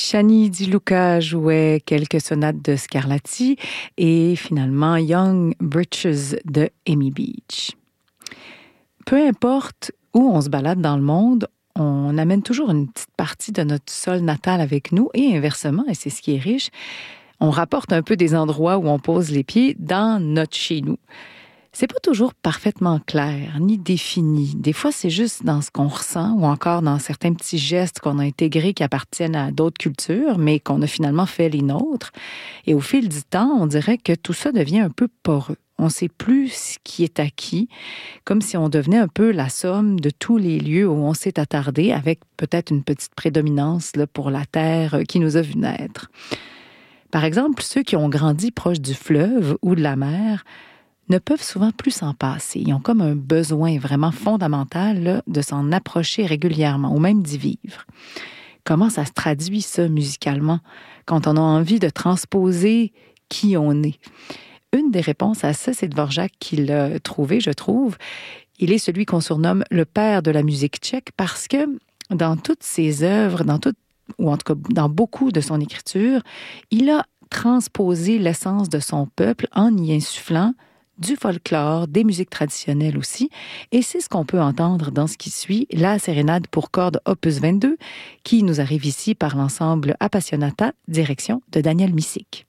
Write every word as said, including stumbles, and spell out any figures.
Shani Di Luca jouait quelques sonates de Scarlatti et finalement Young Britches de Amy Beach. Peu importe où on se balade dans le monde, on amène toujours une petite partie de notre sol natal avec nous et inversement, et c'est ce qui est riche, on rapporte un peu des endroits où on pose les pieds dans notre chez nous. C'est pas toujours parfaitement clair, ni défini. Des fois, c'est juste dans ce qu'on ressent ou encore dans certains petits gestes qu'on a intégrés qui appartiennent à d'autres cultures, mais qu'on a finalement fait les nôtres. Et au fil du temps, on dirait que tout ça devient un peu poreux. On ne sait plus ce qui est acquis, comme si on devenait un peu la somme de tous les lieux où on s'est attardé, avec peut-être une petite prédominance là, pour la terre qui nous a vu naître. Par exemple, ceux qui ont grandi proche du fleuve ou de la mer ne peuvent souvent plus s'en passer. Ils ont comme un besoin vraiment fondamental là, de s'en approcher régulièrement ou même d'y vivre. Comment ça se traduit, ça, musicalement, quand on a envie de transposer qui on est? Une des réponses à ça, c'est Dvorak qui l'a trouvé, je trouve. Il est celui qu'on surnomme le père de la musique tchèque parce que dans toutes ses œuvres, dans toutes, ou en tout cas dans beaucoup de son écriture, il a transposé l'essence de son peuple en y insufflant du folklore, des musiques traditionnelles aussi. Et c'est ce qu'on peut entendre dans ce qui suit, la sérénade pour cordes opus vingt-deux, qui nous arrive ici par l'ensemble Appassionata, direction de Daniel Misick.